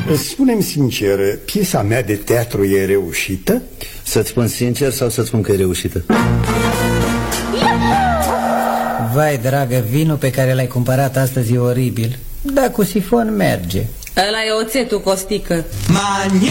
Spune-mi sincer, piesa mea de teatru e reușită? Să-ți spun sincer sau să-ți spun că e reușită? Vai, dragă, vinul pe care l-ai cumpărat astăzi e oribil. Da, cu sifon merge. Ăla e oțetul, Costică.